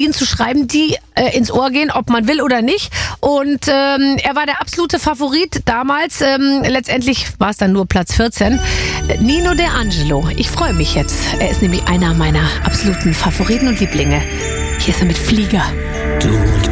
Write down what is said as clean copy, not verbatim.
Melodien zu schreiben, die ins Ohr gehen, ob man will oder nicht. Und er war der absolute Favorit damals. Letztendlich war es dann nur Platz 14. Nino De Angelo. Ich freue mich jetzt. Er ist nämlich einer meiner absoluten Favoriten und Lieblinge. Hier ist er mit Flieger. Du